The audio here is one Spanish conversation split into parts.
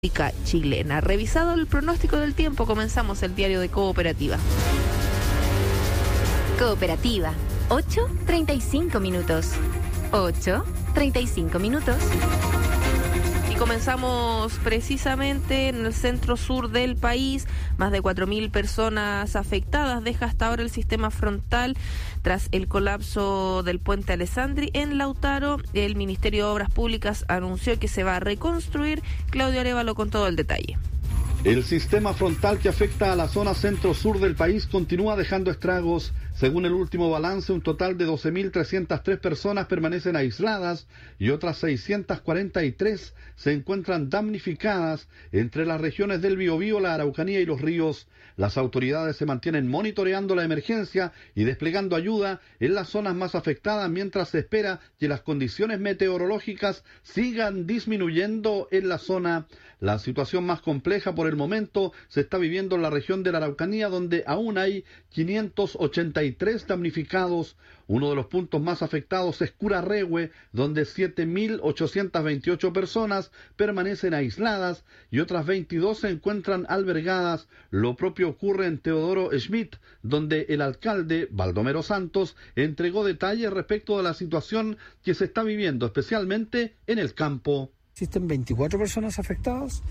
Chilena. Revisado el pronóstico del tiempo, comenzamos el diario de Cooperativa. Cooperativa, 8:35 minutos. 8:35 minutos. Y comenzamos precisamente en el centro sur del país. Más de 4.000 personas afectadas deja hasta ahora el sistema frontal tras el colapso del puente Alessandri en Lautaro. El Ministerio de Obras Públicas anunció que se va a reconstruir. Claudio Arévalo con todo el detalle. El sistema frontal que afecta a la zona centro-sur del país continúa dejando estragos. Según el último balance, un total de 12.303 personas permanecen aisladas y otras 643 se encuentran damnificadas entre las regiones del Biobío, la Araucanía y los ríos. Las autoridades se mantienen monitoreando la emergencia y desplegando ayuda en las zonas más afectadas mientras se espera que las condiciones meteorológicas sigan disminuyendo en la zona. La situación más compleja por el momento se está viviendo en la región de la Araucanía, donde aún hay 583 damnificados. Uno de los puntos más afectados es Curarrehue, donde 7.828 personas permanecen aisladas y otras 22 se encuentran albergadas. Lo propio ocurre en Teodoro Schmidt, donde el alcalde, Baldomero Santos, entregó detalles respecto de la situación que se está viviendo, especialmente en el campo. Existen 24 personas afectadas,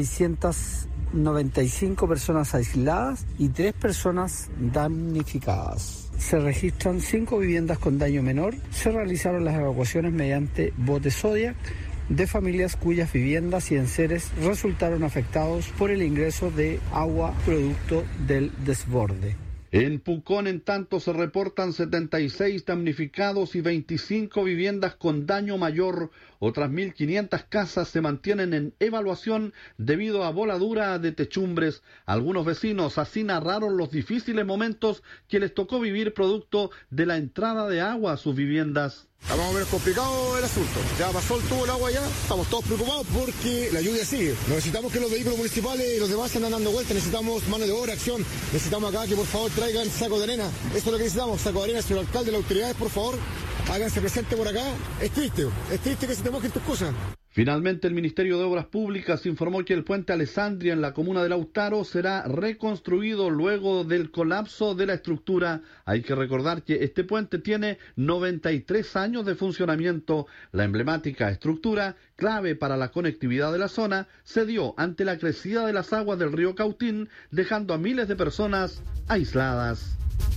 695 personas aisladas y 3 personas damnificadas. Se registran 5 viviendas con daño menor. Se realizaron las evacuaciones mediante bote Zodiac de familias cuyas viviendas y enseres resultaron afectados por el ingreso de agua producto del desborde. En Pucón, en tanto, se reportan 76 damnificados y 25 viviendas con daño mayor. Otras 1.500 casas se mantienen en evaluación debido a voladura de techumbres. Algunos vecinos así narraron los difíciles momentos que les tocó vivir producto de la entrada de agua a sus viviendas. Está más o menos complicado el asunto. Ya pasó el tubo el agua ya, estamos todos preocupados porque la lluvia sigue. Necesitamos que los vehículos municipales y los demás se andan dando vueltas, necesitamos mano de obra, acción. Necesitamos acá que por favor traigan saco de arena. Eso es lo que necesitamos, saco de arena, señor alcalde, las autoridades, por favor, háganse presente por acá. Es triste que se te mojen tus cosas. Finalmente, el Ministerio de Obras Públicas informó que el puente Alessandri en la comuna de Lautaro será reconstruido luego del colapso de la estructura. Hay que recordar que este puente tiene 93 años de funcionamiento. La emblemática estructura, clave para la conectividad de la zona, se dio ante la crecida de las aguas del río Cautín, dejando a miles de personas aisladas.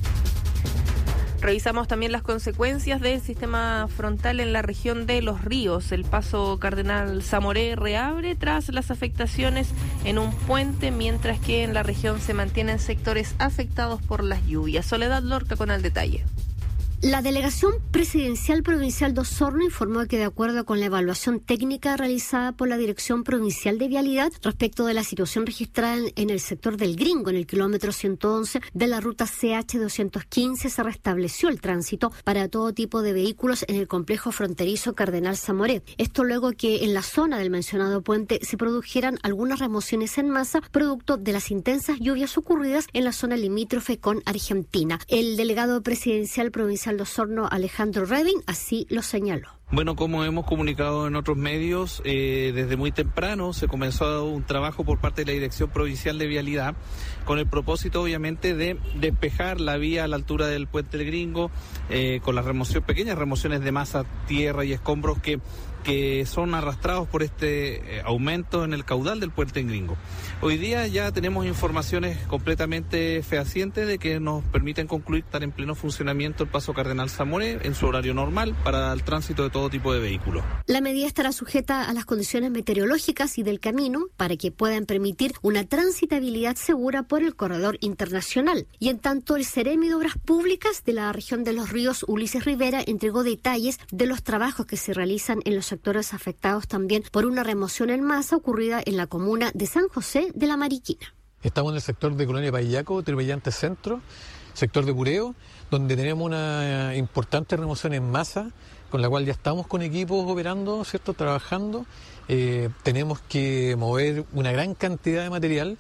Revisamos también las consecuencias del sistema frontal en la región de Los Ríos. El paso Cardenal Zamoré reabre tras las afectaciones en un puente, mientras que en la región se mantienen sectores afectados por las lluvias. Soledad Lorca con el detalle. La Delegación Presidencial Provincial de Osorno informó que de acuerdo con la evaluación técnica realizada por la Dirección Provincial de Vialidad respecto de la situación registrada en el sector del Gringo, en el kilómetro 111 de la ruta CH215, se restableció el tránsito para todo tipo de vehículos en el complejo fronterizo Cardenal Zamoré. Esto luego que en la zona del mencionado puente se produjeran algunas remociones en masa producto de las intensas lluvias ocurridas en la zona limítrofe con Argentina. El delegado presidencial provincial de Osorno, Alejandro Reding, así lo señaló. Bueno, como hemos comunicado en otros medios, desde muy temprano se comenzó un trabajo por parte de la Dirección Provincial de Vialidad con el propósito, obviamente, de despejar la vía a la altura del Puente del Gringo, con las pequeñas remociones de masa, tierra y escombros que son arrastrados por este aumento en el caudal del Puente del Gringo. Hoy día ya tenemos informaciones completamente fehacientes de que nos permiten concluir estar en pleno funcionamiento el paso Cardenal Zamoré en su horario normal para el tránsito de todo tipo de vehículos. La medida estará sujeta a las condiciones meteorológicas y del camino para que puedan permitir una transitabilidad segura por el corredor internacional. Y en tanto, el Ceremi de Obras Públicas de la región de Los Ríos, Ulises Rivera, entregó detalles de los trabajos que se realizan en los sectores afectados también por una remoción en masa ocurrida en la comuna de San José de la Mariquina. Estamos en el sector de Colonia Payaco, Tribellante Centro, sector de Pureo, donde tenemos una importante remoción en masa, con la cual ya estamos con equipos operando, ¿cierto?, trabajando. Tenemos que mover una gran cantidad de material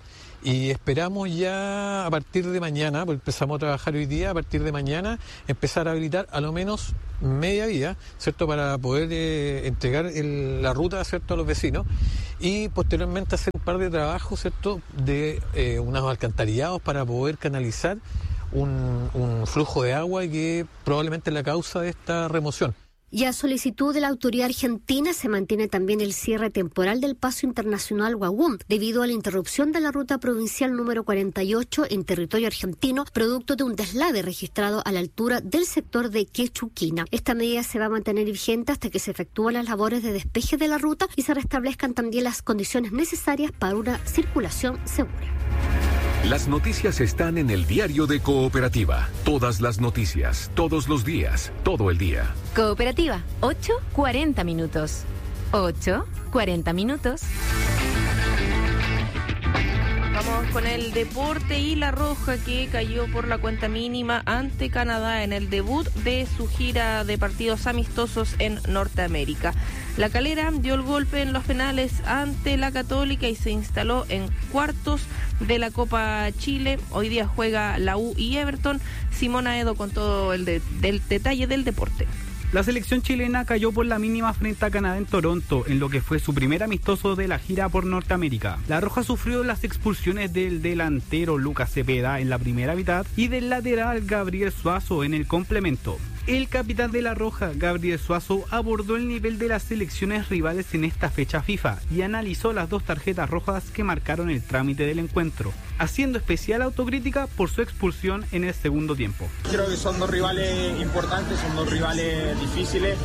Y esperamos ya a partir de mañana, porque empezamos a trabajar hoy día, a partir de mañana empezar a habilitar a lo menos media vía, ¿cierto?, para poder entregar la ruta, ¿cierto?, a los vecinos, y posteriormente hacer un par de trabajos, ¿cierto?, de unos alcantarillados para poder canalizar un flujo de agua que probablemente es la causa de esta remoción. Y a solicitud de la autoridad argentina se mantiene también el cierre temporal del paso internacional Huaguán, debido a la interrupción de la ruta provincial número 48 en territorio argentino, producto de un deslave registrado a la altura del sector de Quechuquina. Esta medida se va a mantener vigente hasta que se efectúen las labores de despeje de la ruta y se restablezcan también las condiciones necesarias para una circulación segura. Las noticias están en el diario de Cooperativa. Todas las noticias, todos los días, todo el día. Cooperativa, 8:40 minutos. 8:40 minutos. Vamos con el deporte y La Roja, que cayó por la cuenta mínima ante Canadá en el debut de su gira de partidos amistosos en Norteamérica. La Calera dio el golpe en los penales ante la Católica y se instaló en cuartos de la Copa Chile. Hoy día juega la U y Everton. Simón Aedo con todo el detalle del deporte. La selección chilena cayó por la mínima frente a Canadá en Toronto, en lo que fue su primer amistoso de la gira por Norteamérica. La Roja sufrió las expulsiones del delantero Lucas Cepeda en la primera mitad y del lateral Gabriel Suazo en el complemento. El capitán de La Roja, Gabriel Suazo, abordó el nivel de las selecciones rivales en esta fecha FIFA y analizó las 2 tarjetas rojas que marcaron el trámite del encuentro, haciendo especial autocrítica por su expulsión en el segundo tiempo. Creo que son 2 rivales importantes, son 2 rivales difíciles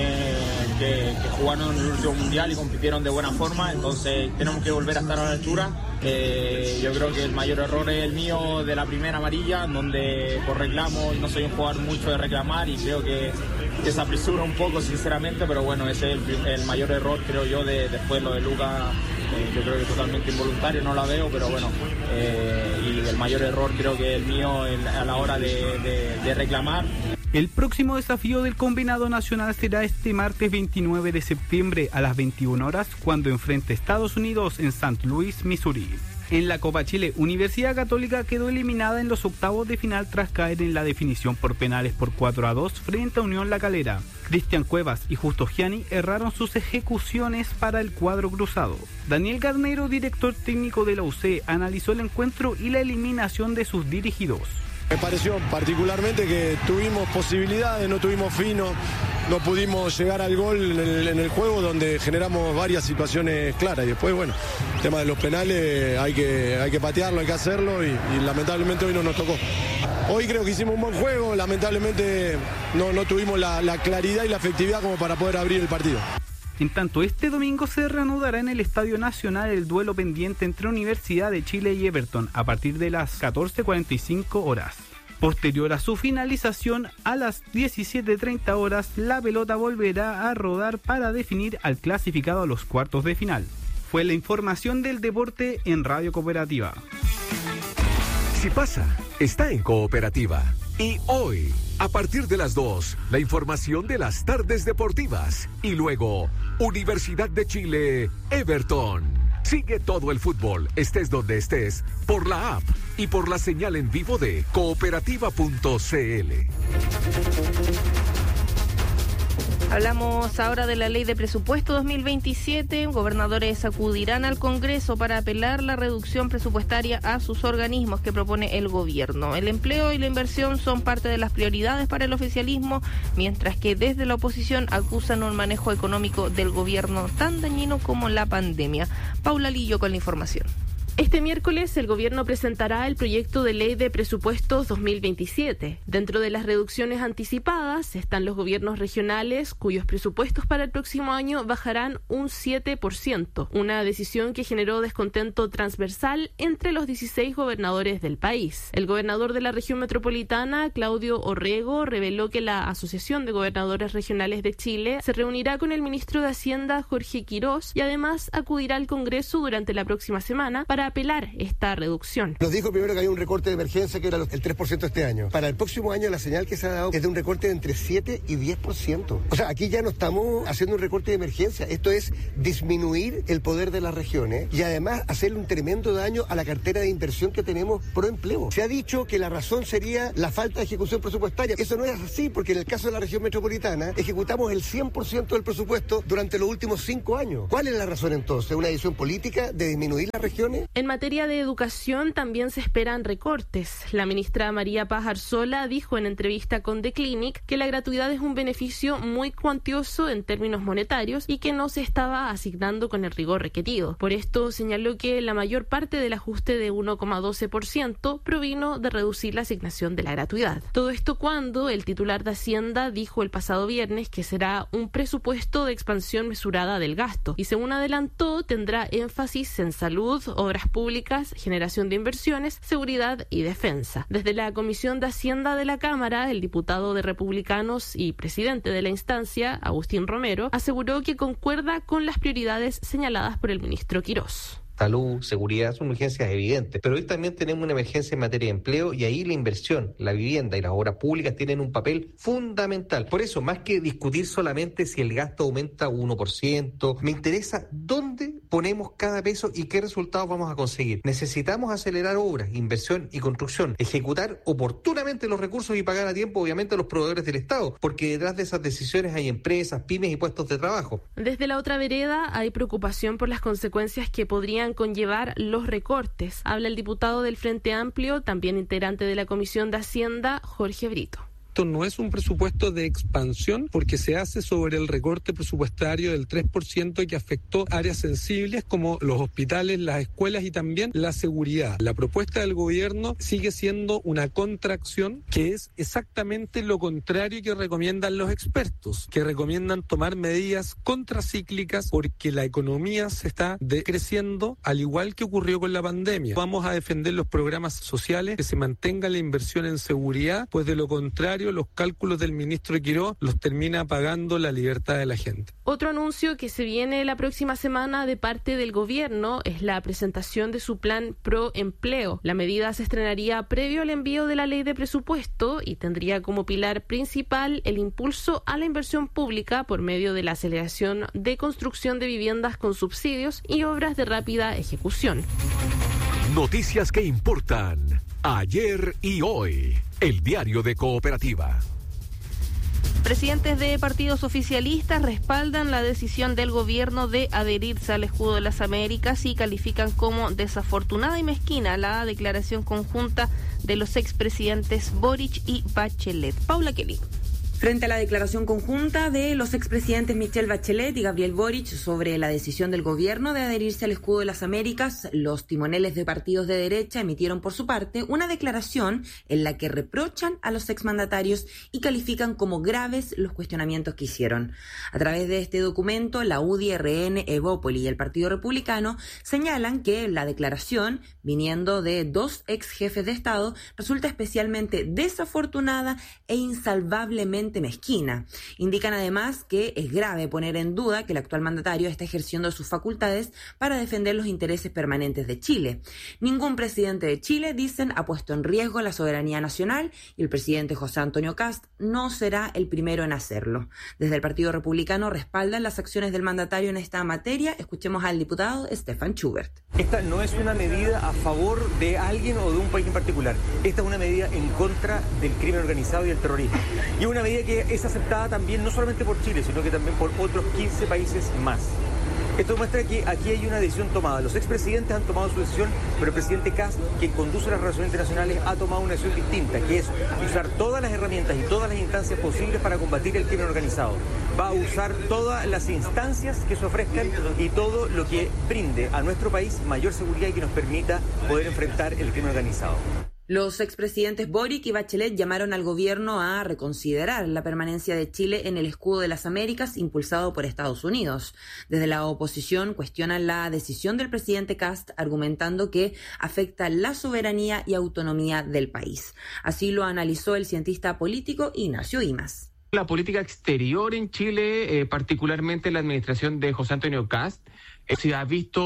que jugaron en el último mundial y compitieron de buena forma, entonces tenemos que volver a estar a la altura. Yo creo que el mayor error es el mío de la primera amarilla, donde por reclamo no soy un jugador mucho de reclamar y creo que se apresura un poco sinceramente, pero bueno, ese es el mayor error, creo yo, después lo de Lucas. Yo creo que totalmente involuntario, no la veo, pero bueno, y el mayor error creo que es el mío a la hora de reclamar. El próximo desafío del combinado nacional será este martes 29 de septiembre a las 21 horas, cuando enfrente a Estados Unidos en St. Louis, Missouri. En la Copa Chile, Universidad Católica quedó eliminada en los octavos de final tras caer en la definición por penales por 4-2 frente a Unión La Calera. Cristian Cuevas y Justo Gianni erraron sus ejecuciones para el cuadro cruzado. Daniel Garnero, director técnico de la UC, analizó el encuentro y la eliminación de sus dirigidos. Me pareció particularmente que tuvimos posibilidades, no tuvimos fino, no pudimos llegar al gol en el juego donde generamos varias situaciones claras y después, bueno, el tema de los penales hay que patearlo, hay que hacerlo y lamentablemente hoy no nos tocó. Hoy creo que hicimos un buen juego, lamentablemente no tuvimos la claridad y la efectividad como para poder abrir el partido. En tanto, este domingo se reanudará en el Estadio Nacional el duelo pendiente entre Universidad de Chile y Everton a partir de las 14:45 horas. Posterior a su finalización, a las 17:30 horas, la pelota volverá a rodar para definir al clasificado a los cuartos de final. Fue la información del deporte en Radio Cooperativa. Si pasa, está en Cooperativa. Y hoy, a partir de las 2, la información de las tardes deportivas. Y luego, Universidad de Chile, Everton. Sigue todo el fútbol, estés donde estés, por la app y por la señal en vivo de cooperativa.cl. Hablamos ahora de la Ley de Presupuesto 2027. Gobernadores acudirán al Congreso para apelar la reducción presupuestaria a sus organismos que propone el gobierno. El empleo y la inversión son parte de las prioridades para el oficialismo, mientras que desde la oposición acusan un manejo económico del gobierno tan dañino como la pandemia. Paula Lillo con la información. Este miércoles el gobierno presentará el proyecto de ley de presupuestos 2027. Dentro de las reducciones anticipadas están los gobiernos regionales, cuyos presupuestos para el próximo año bajarán un 7%, una decisión que generó descontento transversal entre los 16 gobernadores del país. El gobernador de la región metropolitana, Claudio Orrego, reveló que la Asociación de Gobernadores Regionales de Chile se reunirá con el ministro de Hacienda, Jorge Quirós, y además acudirá al Congreso durante la próxima semana para para apelar esta reducción. Nos dijo primero que había un recorte de emergencia que era el 3% este año. Para el próximo año la señal que se ha dado es de un recorte de entre 7 y 10%. O sea, aquí ya no estamos haciendo un recorte de emergencia, esto es disminuir el poder de las regiones y además hacerle un tremendo daño a la cartera de inversión que tenemos pro empleo. Se ha dicho que la razón sería la falta de ejecución presupuestaria. Eso no es así, porque en el caso de la región metropolitana ejecutamos el 100% del presupuesto durante los últimos 5 años. ¿Cuál es la razón entonces? ¿Una decisión política de disminuir las regiones? En materia de educación también se esperan recortes. La ministra María Paz Arzola dijo en entrevista con The Clinic que la gratuidad es un beneficio muy cuantioso en términos monetarios y que no se estaba asignando con el rigor requerido. Por esto señaló que la mayor parte del ajuste de 1,12% provino de reducir la asignación de la gratuidad. Todo esto cuando el titular de Hacienda dijo el pasado viernes que será un presupuesto de expansión mesurada del gasto y, según adelantó, tendrá énfasis en salud, obras públicas, generación de inversiones, seguridad y defensa. Desde la Comisión de Hacienda de la Cámara, el diputado de Republicanos y presidente de la instancia, Agustín Romero, aseguró que concuerda con las prioridades señaladas por el ministro Quirós. Salud, seguridad, son urgencias evidentes, pero hoy también tenemos una emergencia en materia de empleo y ahí la inversión, la vivienda y las obras públicas tienen un papel fundamental. Por eso, más que discutir solamente si el gasto aumenta 1%, me interesa dónde ponemos cada peso y qué resultados vamos a conseguir. Necesitamos acelerar obras, inversión y construcción, ejecutar oportunamente los recursos y pagar a tiempo, obviamente, a los proveedores del Estado, porque detrás de esas decisiones hay empresas, pymes y puestos de trabajo. Desde la otra vereda hay preocupación por las consecuencias que podrían conllevar los recortes. Habla el diputado del Frente Amplio, también integrante de la Comisión de Hacienda, Jorge Brito. Esto no es un presupuesto de expansión porque se hace sobre el recorte presupuestario del 3% que afectó áreas sensibles como los hospitales, las escuelas y también la seguridad. La propuesta del gobierno sigue siendo una contracción que es exactamente lo contrario que recomiendan los expertos, que recomiendan tomar medidas contracíclicas porque la economía se está decreciendo, al igual que ocurrió con la pandemia. Vamos a defender los programas sociales, que se mantenga la inversión en seguridad, pues de lo contrario los cálculos del ministro Quirós los termina pagando la libertad de la gente. Otro anuncio que se viene la próxima semana de parte del gobierno es la presentación de su plan pro empleo. La medida se estrenaría previo al envío de la ley de presupuesto y tendría como pilar principal el impulso a la inversión pública por medio de la aceleración de construcción de viviendas con subsidios y obras de rápida ejecución. Noticias que importan ayer y hoy. El diario de Cooperativa. Presidentes de partidos oficialistas respaldan la decisión del gobierno de adherirse al Escudo de las Américas y califican como desafortunada y mezquina la declaración conjunta de los expresidentes Boric y Bachelet. Paula Kelly. Frente a la declaración conjunta de los expresidentes Michelle Bachelet y Gabriel Boric sobre la decisión del gobierno de adherirse al Escudo de las Américas, los timoneles de partidos de derecha emitieron por su parte una declaración en la que reprochan a los exmandatarios y califican como graves los cuestionamientos que hicieron. A través de este documento, la UDI, RN, Evópoli y el Partido Republicano señalan que la declaración, viniendo de dos ex jefes de Estado, resulta especialmente desafortunada e insalvablemente mezquina. Indican además que es grave poner en duda que el actual mandatario está ejerciendo sus facultades para defender los intereses permanentes de Chile. Ningún presidente de Chile, dicen, ha puesto en riesgo la soberanía nacional y el presidente José Antonio Kast no será el primero en hacerlo. Desde el Partido Republicano respaldan las acciones del mandatario en esta materia. Escuchemos al diputado Stefan Schubert. Esta no es una medida a favor de alguien o de un país en particular. Esta es una medida en contra del crimen organizado y el terrorismo. Y una medida que es aceptada también no solamente por Chile, sino que también por otros 15 países más. Esto muestra que aquí hay una decisión tomada. Los expresidentes han tomado su decisión, pero el presidente Kast, quien conduce las relaciones internacionales, ha tomado una decisión distinta, que es usar todas las herramientas y todas las instancias posibles para combatir el crimen organizado. Va a usar todas las instancias que se ofrezcan y todo lo que brinde a nuestro país mayor seguridad y que nos permita poder enfrentar el crimen organizado. Los expresidentes Boric y Bachelet llamaron al gobierno a reconsiderar la permanencia de Chile en el Escudo de las Américas impulsado por Estados Unidos. Desde la oposición cuestionan la decisión del presidente Kast, argumentando que afecta la soberanía y autonomía del país. Así lo analizó el cientista político Ignacio Imas. La política exterior en Chile, particularmente la administración de José Antonio Kast, se ha visto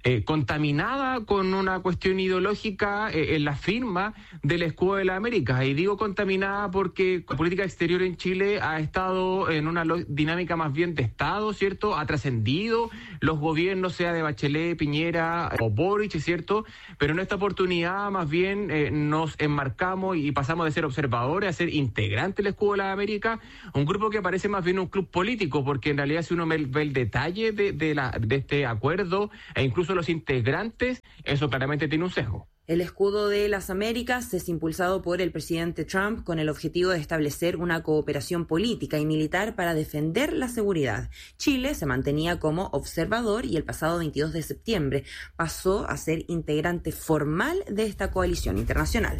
contaminada con una cuestión ideológica en la firma del escudo de las Américas. Y digo contaminada porque la política exterior en Chile ha estado en una dinámica más bien de Estado, ¿cierto? Ha trascendido los gobiernos, sea de Bachelet, Piñera o Boric, ¿cierto? Pero en esta oportunidad más bien nos enmarcamos y pasamos de ser observadores a ser integrantes del escudo de las Américas, un grupo que parece más bien un club político, porque en realidad si uno ve el detalle de este acuerdo e incluso los integrantes, eso claramente tiene un sesgo. El escudo de las Américas es impulsado por el presidente Trump con el objetivo de establecer una cooperación política y militar para defender la seguridad. Chile se mantenía como observador y el pasado 22 de septiembre pasó a ser integrante formal de esta coalición internacional.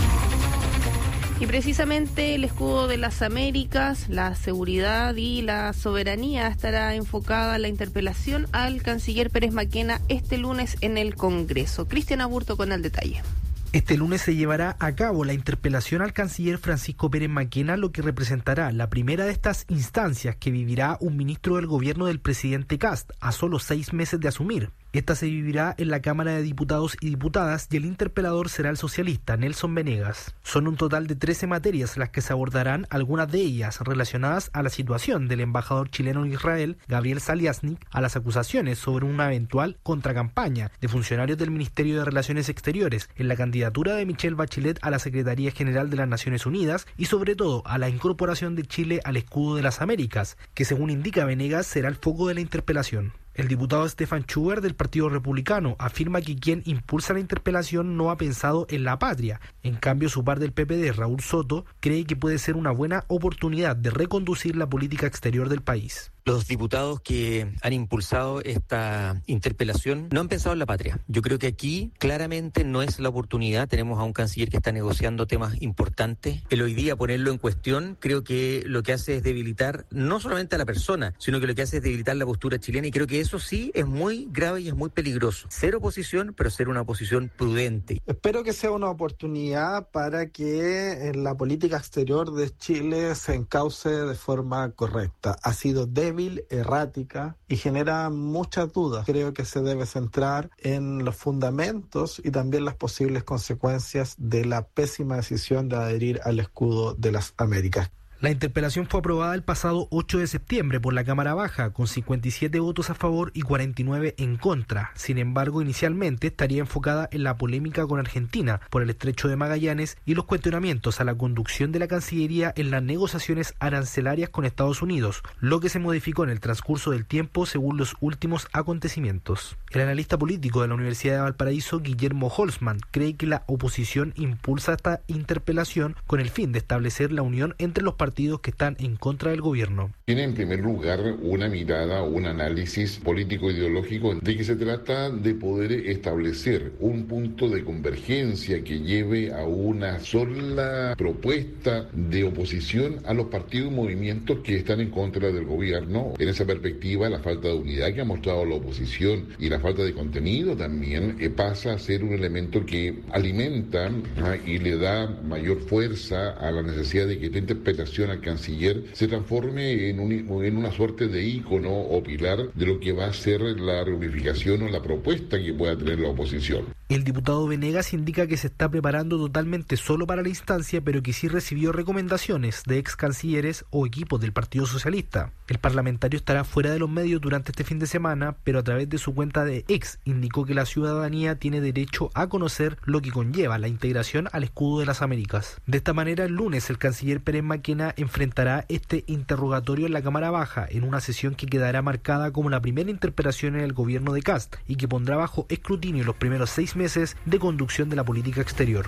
Y precisamente el escudo de las Américas, la seguridad y la soberanía estará enfocada en la interpelación al canciller Pérez Mackenna este lunes en el Congreso. Cristian Aburto con el detalle. Este lunes se llevará a cabo la interpelación al canciller Francisco Pérez Mackenna, lo que representará la primera de estas instancias que vivirá un ministro del gobierno del presidente Kast a solo 6 meses de asumir. Esta se vivirá en la Cámara de Diputados y Diputadas y el interpelador será el socialista Nelson Venegas. Son un total de 13 materias las que se abordarán, algunas de ellas relacionadas a la situación del embajador chileno en Israel, Gabriel Saliasnik, a las acusaciones sobre una eventual contracampaña de funcionarios del Ministerio de Relaciones Exteriores en la candidatura de Michelle Bachelet a la Secretaría General de las Naciones Unidas y sobre todo a la incorporación de Chile al escudo de las Américas, que según indica Venegas será el foco de la interpelación. El diputado Stefan Schuber del Partido Republicano afirma que quien impulsa la interpelación no ha pensado en la patria. En cambio, su par del PPD, Raúl Soto, cree que puede ser una buena oportunidad de reconducir la política exterior del país. Los diputados que han impulsado esta interpelación no han pensado en la patria. Yo creo que aquí claramente no es la oportunidad. Tenemos a un canciller que está negociando temas importantes. El hoy día ponerlo en cuestión creo que lo que hace es debilitar no solamente a la persona, sino que lo que hace es debilitar la postura chilena y creo que eso sí es muy grave y es muy peligroso. Ser oposición, pero ser una oposición prudente. Espero que sea una oportunidad para que en la política exterior de Chile se encauce de forma correcta. Ha sido débil, errática y genera muchas dudas. Creo que se debe centrar en los fundamentos y también las posibles consecuencias de la pésima decisión de adherir al escudo de las Américas. La interpelación fue aprobada el pasado 8 de septiembre por la Cámara Baja, con 57 votos a favor y 49 en contra. Sin embargo, inicialmente estaría enfocada en la polémica con Argentina por el Estrecho de Magallanes y los cuestionamientos a la conducción de la Cancillería en las negociaciones arancelarias con Estados Unidos, lo que se modificó en el transcurso del tiempo según los últimos acontecimientos. El analista político de la Universidad de Valparaíso, Guillermo Holzman, cree que la oposición impulsa esta interpelación con el fin de establecer la unión entre los partidos que están en contra del gobierno. Tiene en primer lugar una mirada, un análisis político-ideológico de que se trata de poder establecer un punto de convergencia que lleve a una sola propuesta de oposición a los partidos y movimientos que están en contra del gobierno. En esa perspectiva, la falta de unidad que ha mostrado la oposición y la falta de contenido también pasa a ser un elemento que alimenta y le da mayor fuerza a la necesidad de que esta interpretación al canciller se transforme en una suerte de ícono o pilar de lo que va a ser la reunificación o la propuesta que pueda tener la oposición. El diputado Venegas indica que se está preparando totalmente solo para la instancia, pero que sí recibió recomendaciones de ex cancilleres o equipos del Partido Socialista. El parlamentario estará fuera de los medios durante este fin de semana, pero a través de su cuenta de X indicó que la ciudadanía tiene derecho a conocer lo que conlleva la integración al escudo de las Américas. De esta manera, el lunes el canciller Pérez Mackenna enfrentará este interrogatorio en la Cámara Baja, en una sesión que quedará marcada como la primera interpelación en el gobierno de Kast y que pondrá bajo escrutinio los primeros 6 meses de conducción de la política exterior.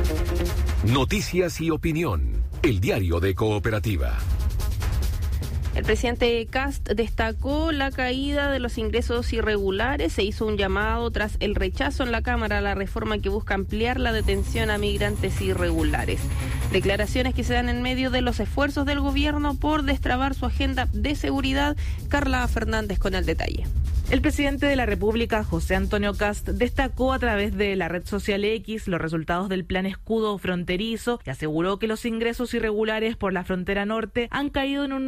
Noticias y opinión. El diario de Cooperativa. El presidente Kast destacó la caída de los ingresos irregulares. Se hizo un llamado tras el rechazo en la Cámara a la reforma que busca ampliar la detención a migrantes irregulares. Declaraciones que se dan en medio de los esfuerzos del gobierno por destrabar su agenda de seguridad. Carla Fernández con el detalle. El presidente de la República, José Antonio Kast, destacó a través de la red social X los resultados del plan escudo fronterizo y aseguró que los ingresos irregulares por la frontera norte han caído en un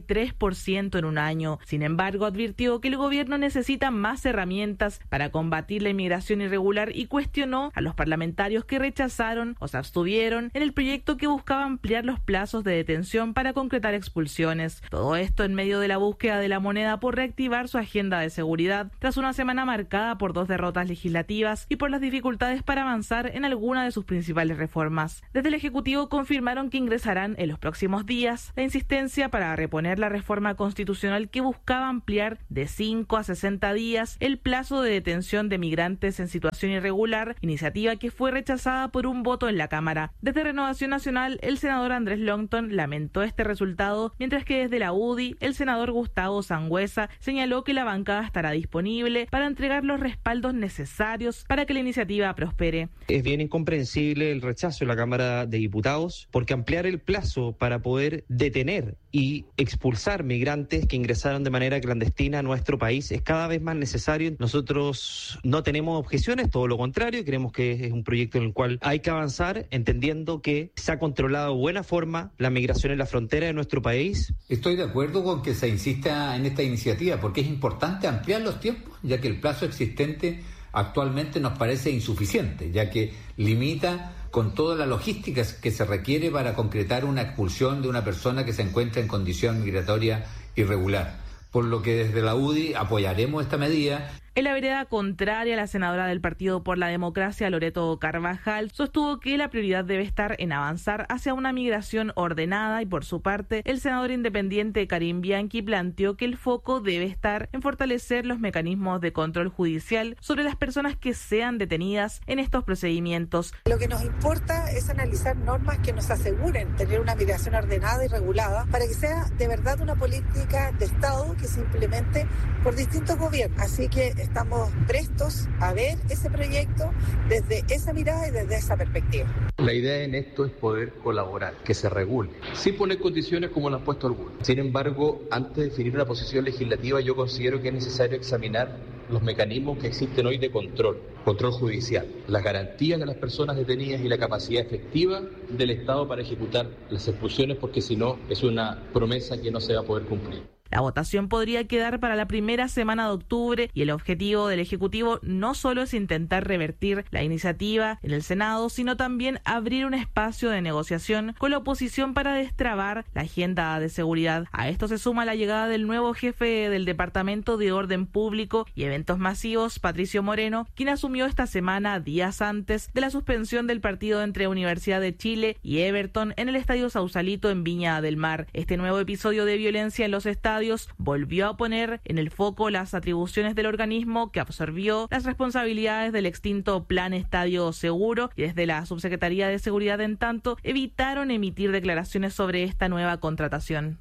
93% en un año. Sin embargo, advirtió que el gobierno necesita más herramientas para combatir la inmigración irregular y cuestionó a los parlamentarios que rechazaron o se abstuvieron en el proyecto que buscaba ampliar los plazos de detención para concretar expulsiones. Todo esto en medio de la búsqueda de la moneda por reactivar su agenda de seguridad, tras una semana marcada por 2 derrotas legislativas y por las dificultades para avanzar en alguna de sus principales reformas. Desde el Ejecutivo confirmaron que ingresarán en los próximos días la insistencia para reponer la reforma constitucional que buscaba ampliar de 5 a 60 días el plazo de detención de migrantes en situación irregular, iniciativa que fue rechazada por un voto en la Cámara. Desde Renovación Nacional, el senador Andrés Longton lamentó este resultado, mientras que desde la UDI, el senador Gustavo Sangüesa señaló que la bancada estará disponible para entregar los respaldos necesarios para que la iniciativa prospere. Es bien incomprensible el rechazo en la Cámara de Diputados, porque ampliar el plazo para poder detener y expulsar migrantes que ingresaron de manera clandestina a nuestro país es cada vez más necesario. Nosotros no tenemos objeciones, todo lo contrario, creemos que es un proyecto en el cual hay que avanzar, entendiendo que se ha controlado de buena forma la migración en la frontera de nuestro país. Estoy de acuerdo con que se insista en esta iniciativa, porque es importante ampliar los tiempos, ya que el plazo existente actualmente nos parece insuficiente, ya que limita con toda la logística que se requiere para concretar una expulsión de una persona que se encuentra en condición migratoria irregular. Por lo que desde la UDI apoyaremos esta medida. En la vereda contraria, la senadora del Partido por la Democracia, Loreto Carvajal, sostuvo que la prioridad debe estar en avanzar hacia una migración ordenada y, por su parte, el senador independiente Karim Bianchi planteó que el foco debe estar en fortalecer los mecanismos de control judicial sobre las personas que sean detenidas en estos procedimientos. Lo que nos importa es analizar normas que nos aseguren tener una migración ordenada y regulada para que sea de verdad una política de Estado que se implemente por distintos gobiernos. Así que estamos prestos a ver ese proyecto desde esa mirada y desde esa perspectiva. La idea en esto es poder colaborar, que se regule, sin poner condiciones como lo han puesto algunos. Sin embargo, antes de definir una posición legislativa, yo considero que es necesario examinar los mecanismos que existen hoy de control judicial, las garantías de las personas detenidas y la capacidad efectiva del Estado para ejecutar las expulsiones, porque si no, es una promesa que no se va a poder cumplir. La votación podría quedar para la primera semana de octubre y el objetivo del Ejecutivo no solo es intentar revertir la iniciativa en el Senado, sino también abrir un espacio de negociación con la oposición para destrabar la agenda de seguridad. A esto se suma la llegada del nuevo jefe del Departamento de Orden Público y Eventos Masivos, Patricio Moreno, quien asumió esta semana días antes de la suspensión del partido entre Universidad de Chile y Everton en el Estadio Sausalito en Viña del Mar. Este nuevo episodio de violencia en los estadios volvió a poner en el foco las atribuciones del organismo que absorbió las responsabilidades del extinto Plan Estadio Seguro, y desde la Subsecretaría de Seguridad, en tanto, evitaron emitir declaraciones sobre esta nueva contratación.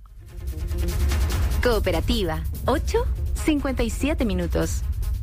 Cooperativa, 8:57 minutos.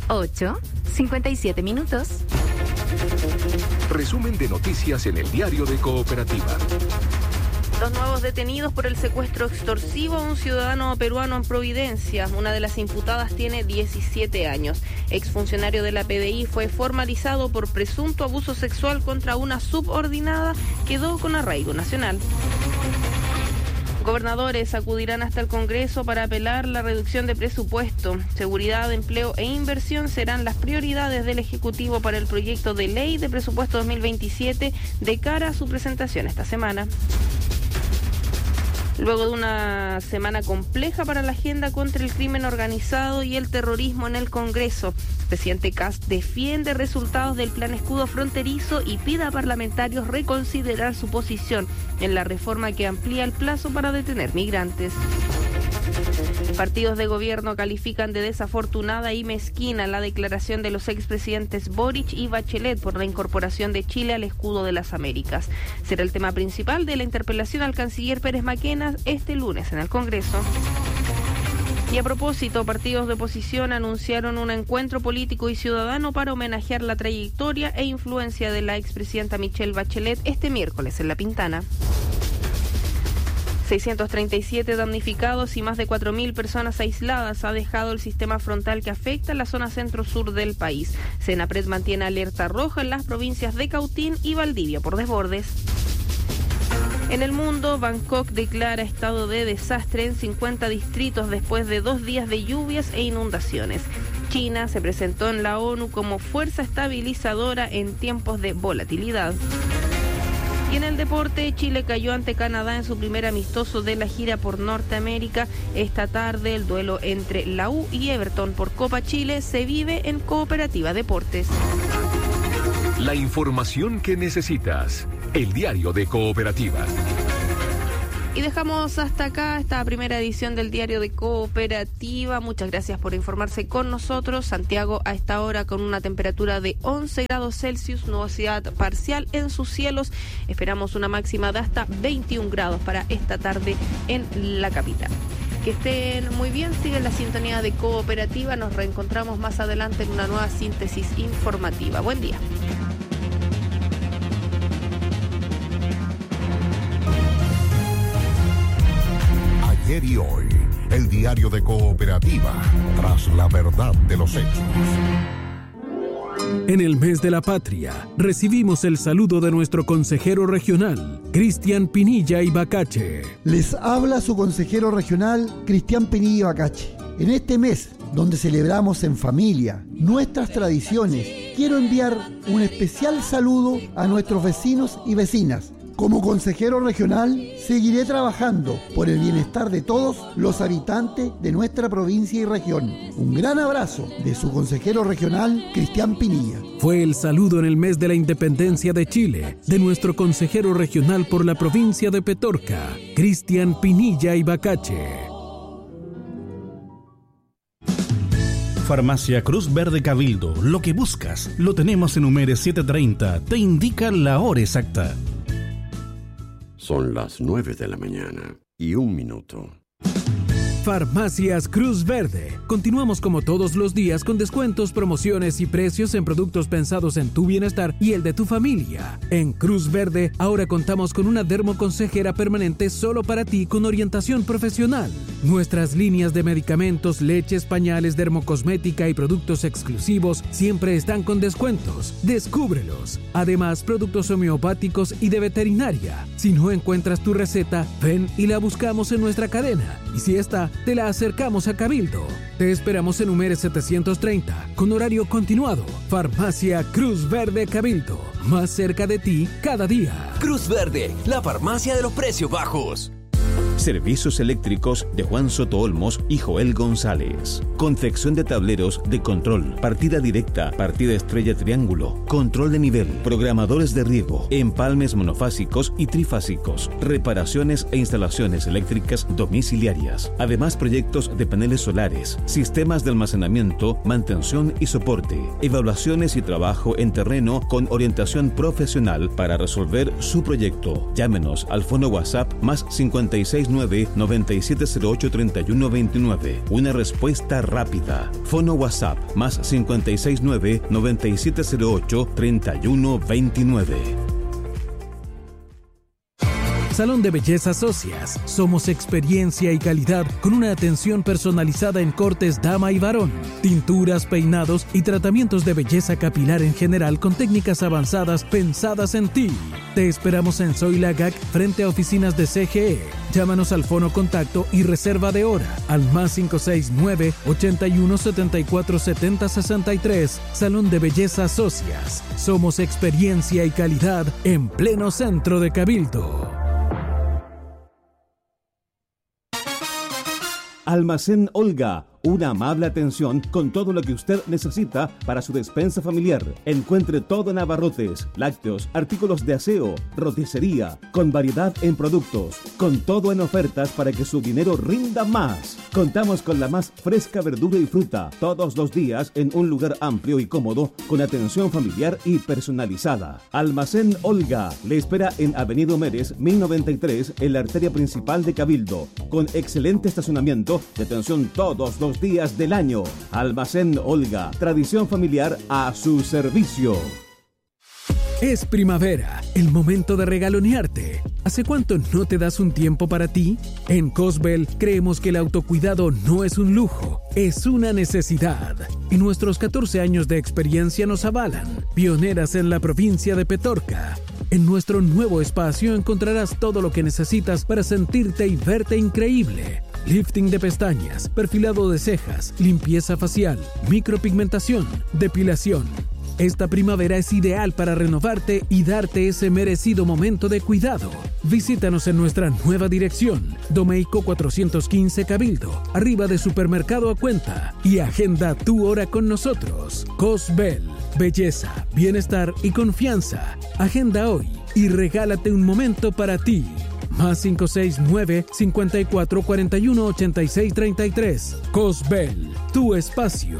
8:57 minutos. Resumen de noticias en el diario de Cooperativa. 2 nuevos detenidos por el secuestro extorsivo a un ciudadano peruano en Providencia. Una de las imputadas tiene 17 años. Exfuncionario de la PDI fue formalizado por presunto abuso sexual contra una subordinada. Quedó con arraigo nacional. Gobernadores acudirán hasta el Congreso para apelar la reducción de presupuesto. Seguridad, empleo e inversión serán las prioridades del Ejecutivo para el proyecto de ley de presupuesto 2027 de cara a su presentación esta semana. Luego de una semana compleja para la agenda contra el crimen organizado y el terrorismo en el Congreso, el presidente Kast defiende resultados del plan escudo fronterizo y pide a parlamentarios reconsiderar su posición en la reforma que amplía el plazo para detener migrantes. Partidos de gobierno califican de desafortunada y mezquina la declaración de los expresidentes Boric y Bachelet por la incorporación de Chile al escudo de las Américas. Será el tema principal de la interpelación al canciller Pérez Maquena este lunes en el Congreso. Y a propósito, partidos de oposición anunciaron un encuentro político y ciudadano para homenajear la trayectoria e influencia de la expresidenta Michelle Bachelet este miércoles en La Pintana. 637 damnificados y más de 4.000 personas aisladas ha dejado el sistema frontal que afecta la zona centro-sur del país. Senapred mantiene alerta roja en las provincias de Cautín y Valdivia por desbordes. En el mundo, Bangkok declara estado de desastre en 50 distritos después de 2 días de lluvias e inundaciones. China se presentó en la ONU como fuerza estabilizadora en tiempos de volatilidad. Y en el deporte, Chile cayó ante Canadá en su primer amistoso de la gira por Norteamérica. Esta tarde, el duelo entre la U y Everton por Copa Chile se vive en Cooperativa Deportes. La información que necesitas. El diario de Cooperativa. Y dejamos hasta acá esta primera edición del Diario de Cooperativa. Muchas gracias por informarse con nosotros. Santiago a esta hora con una temperatura de 11 grados Celsius, nubosidad parcial en sus cielos. Esperamos una máxima de hasta 21 grados para esta tarde en la capital. Que estén muy bien, siguen la sintonía de Cooperativa. Nos reencontramos más adelante en una nueva síntesis informativa. Buen día. Ayer y hoy, el diario de Cooperativa, tras la verdad de los hechos. En el mes de la patria, recibimos el saludo de nuestro consejero regional, Cristian Pinilla Ibacache. Les habla su consejero regional, Cristian Pinilla Ibacache. En este mes, donde celebramos en familia nuestras tradiciones, quiero enviar un especial saludo a nuestros vecinos y vecinas. Como consejero regional, seguiré trabajando por el bienestar de todos los habitantes de nuestra provincia y región. Un gran abrazo de su consejero regional, Cristian Pinilla. Fue el saludo en el mes de la independencia de Chile de nuestro consejero regional por la provincia de Petorca, Cristian Pinilla Ibacache. Farmacia Cruz Verde Cabildo. Lo que buscas lo tenemos en Humeres 730. Te indica la hora exacta. Son las 9 de la mañana y 1 minuto. Farmacias Cruz Verde. Continuamos como todos los días con descuentos, promociones y precios en productos pensados en tu bienestar y el de tu familia. En Cruz Verde ahora contamos con una dermoconsejera permanente solo para ti con orientación profesional. Nuestras líneas de medicamentos, leches, pañales, dermocosmética y productos exclusivos siempre están con descuentos. Descúbrelos. Además, productos homeopáticos y de veterinaria. Si no encuentras tu receta, ven y la buscamos en nuestra cadena. Y si está, te la acercamos a Cabildo. Te esperamos en Humeres 730, con horario continuado. Farmacia Cruz Verde Cabildo, más cerca de ti cada día. Cruz Verde, la farmacia de los precios bajos. Servicios eléctricos de Juan Soto Olmos y Joel González. Confección de tableros de control, partida directa, partida estrella triángulo, control de nivel, programadores de riego, empalmes monofásicos y trifásicos, reparaciones e instalaciones eléctricas domiciliarias. Además, proyectos de paneles solares, sistemas de almacenamiento, mantención y soporte, evaluaciones y trabajo en terreno con orientación profesional para resolver su proyecto. Llámenos al fono WhatsApp más 569-9708-3129. Una respuesta rápida. Fono WhatsApp más 569-9708-3129. Salón de Belleza Socias. Somos experiencia y calidad con una atención personalizada en cortes dama y varón, tinturas, peinados y tratamientos de belleza capilar en general con técnicas avanzadas pensadas en ti. Te esperamos en Zoila Gac frente a oficinas de CGE. Llámanos al fono contacto y reserva de hora al más 569-8174-7063. Salón de Belleza Socias. Somos experiencia y calidad en pleno centro de Cabildo. Almacén Olga, una amable atención con todo lo que usted necesita para su despensa familiar. Encuentre todo en abarrotes, lácteos, artículos de aseo, roticería, con variedad en productos, con todo en ofertas para que su dinero rinda más. Contamos con la más fresca verdura y fruta todos los días en un lugar amplio y cómodo con atención familiar y personalizada. Almacén Olga le espera en Avenida Humeres 1093 en la arteria principal de Cabildo, con excelente estacionamiento de atención todos los días del año. Almacén Olga, tradición familiar a su servicio. Es primavera, el momento de regalonearte. ¿Hace cuánto no te das un tiempo para ti? En Cosbel creemos que el autocuidado no es un lujo, es una necesidad. Y nuestros 14 años de experiencia nos avalan. Pioneras en la provincia de Petorca. En nuestro nuevo espacio encontrarás todo lo que necesitas para sentirte y verte increíble. Lifting de pestañas, perfilado de cejas, limpieza facial, micropigmentación, depilación. Esta primavera es ideal para renovarte y darte ese merecido momento de cuidado. Visítanos en nuestra nueva dirección, Domeico 415 Cabildo, arriba de Supermercado A Cuenta, y agenda tu hora con nosotros. Cosbel, belleza, bienestar y confianza. Agenda hoy y regálate un momento para ti. Más 569-5441-8633. Cosbel, tu espacio.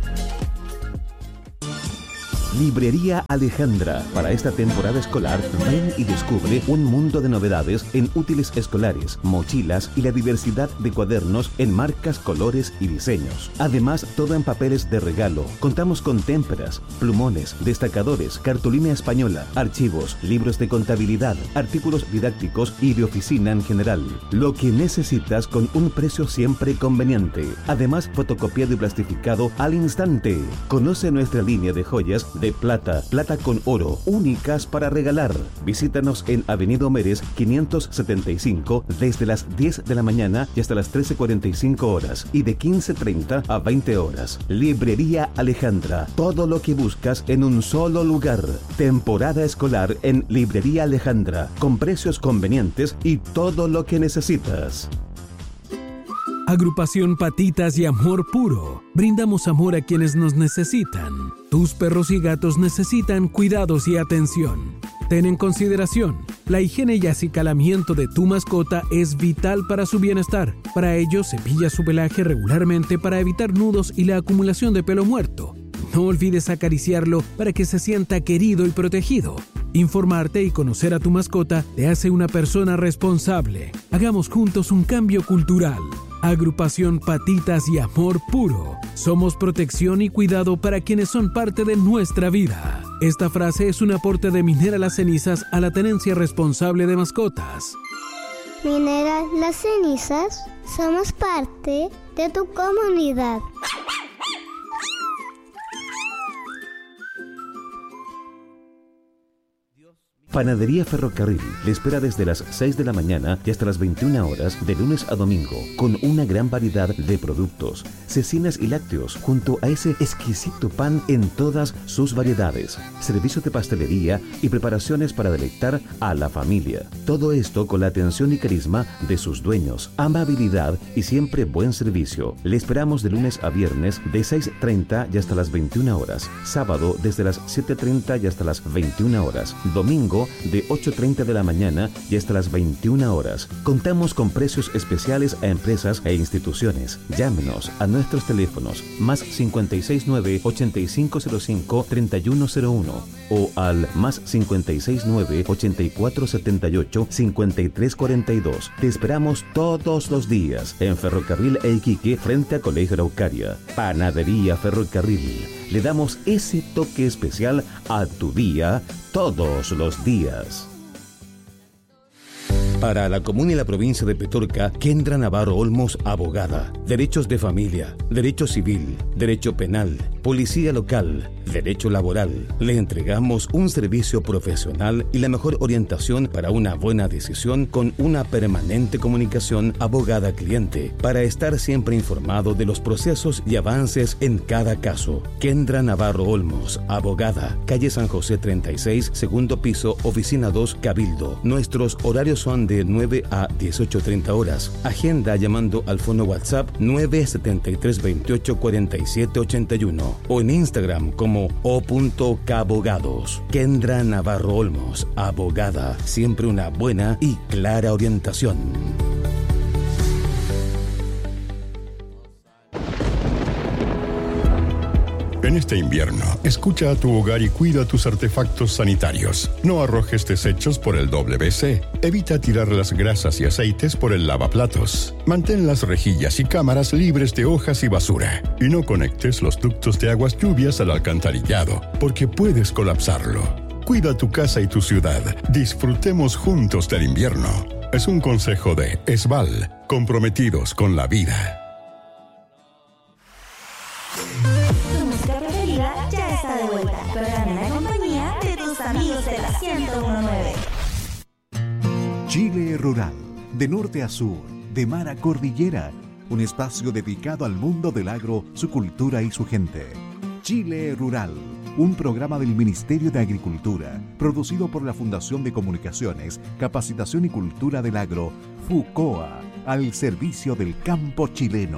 Librería Alejandra. Para esta temporada escolar, ven y descubre un mundo de novedades en útiles escolares, mochilas y la diversidad de cuadernos en marcas, colores y diseños. Además, todo en papeles de regalo. Contamos con témperas, plumones, destacadores, cartulina española, archivos, libros de contabilidad, artículos didácticos y de oficina en general. Lo que necesitas con un precio siempre conveniente. Además, fotocopiado y plastificado al instante. Conoce nuestra línea de joyas de plata con oro, únicas para regalar. Visítanos en Avenida Homeres 575 desde las 10 de la mañana y hasta las 13:45 horas y de 15:30 a 20 horas. Librería Alejandra, todo lo que buscas en un solo lugar. Temporada escolar en Librería Alejandra, con precios convenientes y todo lo que necesitas. Agrupación Patitas y Amor Puro. Brindamos amor a quienes nos necesitan. Tus perros y gatos necesitan cuidados y atención. Ten en consideración, la higiene y acicalamiento de tu mascota es vital para su bienestar. Para ello, cepilla su pelaje regularmente para evitar nudos y la acumulación de pelo muerto. No olvides acariciarlo para que se sienta querido y protegido. Informarte y conocer a tu mascota te hace una persona responsable. Hagamos juntos un cambio cultural. Agrupación Patitas y Amor Puro. Somos protección y cuidado para quienes son parte de nuestra vida. Esta frase es un aporte de Minera Las Cenizas a la tenencia responsable de mascotas. Minera Las Cenizas, somos parte de tu comunidad. Panadería Ferrocarril le espera desde las 6 de la mañana y hasta las 21 horas de lunes a domingo, con una gran variedad de productos, cecinas y lácteos, junto a ese exquisito pan en todas sus variedades, servicio de pastelería y preparaciones para deleitar a la familia. Todo esto con la atención y carisma de sus dueños, amabilidad y siempre buen servicio. Le esperamos de lunes a viernes de 6:30 y hasta las 21 horas, sábado desde las 7:30 y hasta las 21 horas, domingo de 8:30 de la mañana y hasta las 21 horas. Contamos con precios especiales a empresas e instituciones. Llámenos a nuestros teléfonos más 569-8505-3101 o al más 569-8478-5342. Te esperamos todos los días en Ferrocarril e Iquique frente a Colegio Araucaria. Panadería Ferrocarril. Le damos ese toque especial a tu día todos los días. Para la comuna y la provincia de Petorca, Kendra Navarro Olmos, abogada. Derechos de familia, derecho civil, derecho penal, policía local, derecho laboral. Le entregamos un servicio profesional y la mejor orientación para una buena decisión con una permanente comunicación abogada-cliente para estar siempre informado de los procesos y avances en cada caso. Kendra Navarro Olmos, abogada. Calle San José 36, segundo piso, oficina 2, Cabildo. Nuestros horarios son de 9 a 18:30 horas. Agenda llamando al fono WhatsApp 973284781 o en Instagram como o.cabogados. Kendra Navarro Olmos, abogada. Siempre una buena y clara orientación. En este invierno, escucha a tu hogar y cuida tus artefactos sanitarios. No arrojes desechos por el WC. Evita tirar las grasas y aceites por el lavaplatos. Mantén las rejillas y cámaras libres de hojas y basura. Y no conectes los ductos de aguas lluvias al alcantarillado, porque puedes colapsarlo. Cuida tu casa y tu ciudad. Disfrutemos juntos del invierno. Es un consejo de Esval, comprometidos con la vida. Tu música preferida ya está de vuelta. Programa en la compañía de tus amigos de la 1019. Chile Rural, de norte a sur, de mar a cordillera, un espacio dedicado al mundo del agro, su cultura y su gente. Chile Rural, un programa del Ministerio de Agricultura, producido por la Fundación de Comunicaciones, Capacitación y Cultura del Agro, FUCOA, al servicio del campo chileno.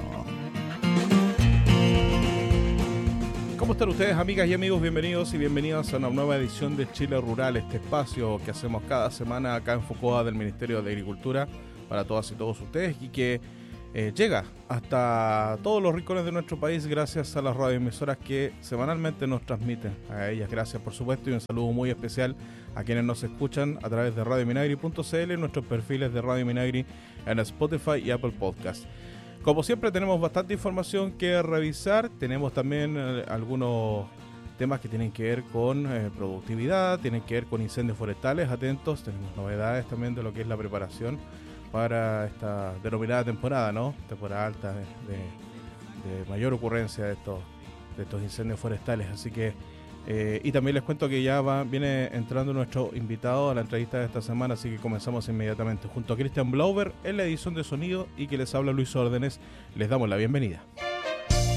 ¿Cómo están ustedes, amigas y amigos? Bienvenidos y bienvenidas a una nueva edición de Chile Rural, este espacio que hacemos cada semana acá en FUCOA del Ministerio de Agricultura para todas y todos ustedes y que llega hasta todos los rincones de nuestro país gracias a las radioemisoras que semanalmente nos transmiten. A ellas gracias, por supuesto, y un saludo muy especial a quienes nos escuchan a través de radiominagri.cl y nuestros perfiles de Radio Minagri en Spotify y Apple Podcast. Como siempre tenemos bastante información que revisar, tenemos también algunos temas que tienen que ver con productividad, tienen que ver con incendios forestales, atentos, tenemos novedades también de lo que es la preparación para esta denominada temporada, ¿no? Temporada alta de mayor ocurrencia de estos incendios forestales, así que y también les cuento que ya viene entrando nuestro invitado a la entrevista de esta semana, así que comenzamos inmediatamente junto a Cristian Blauber en la edición de sonido y que les habla Luis Órdenes. Les damos la bienvenida.